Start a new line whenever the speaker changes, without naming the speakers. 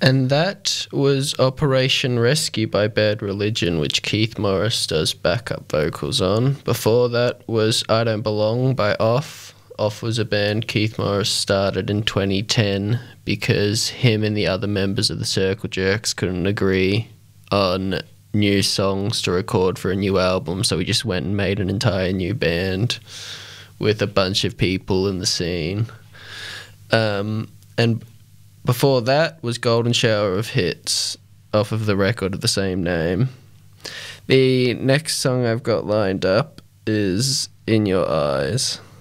And that was Operation Rescue by Bad Religion, which Keith Morris does backup vocals on. Before that was I Don't Belong by Off. Off was a band Keith Morris started in 2010 because him and the other members of the Circle Jerks couldn't agree on new songs to record for a new album, so he just went and made an entire new band with a bunch of people in the scene. And before that was Golden Shower of Hits off of the record of the same name. The next song I've got lined up is In Your Eyes.